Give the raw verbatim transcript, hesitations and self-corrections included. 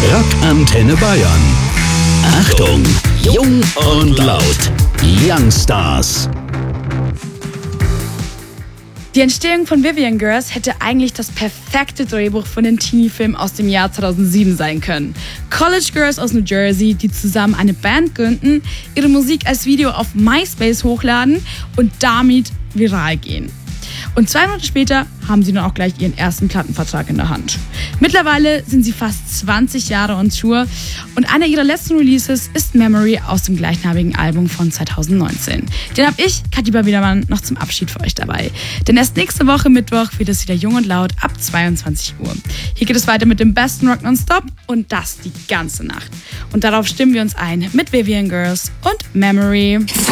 Rockantenne Bayern. Achtung, jung und laut. Youngstars. Die Entstehung von Vivian Girls hätte eigentlich das perfekte Drehbuch für einen Teenie-Film aus dem Jahr zweitausendsieben sein können. College Girls aus New Jersey, die zusammen eine Band gründen, ihre Musik als Video auf MySpace hochladen und damit viral gehen. Und zwei Monate später haben sie dann auch gleich ihren ersten Plattenvertrag in der Hand. Mittlerweile sind sie fast zwanzig Jahre on Tour und einer ihrer letzten Releases ist Memory aus dem gleichnamigen Album von zweitausendneunzehn. Den habe ich, Kathi Wiedermann, noch zum Abschied für euch dabei. Denn erst nächste Woche Mittwoch wird es wieder jung und laut ab zweiundzwanzig Uhr. Hier geht es weiter mit dem besten Rock nonstop und das die ganze Nacht. Und darauf stimmen wir uns ein mit Vivian Girls und Memory.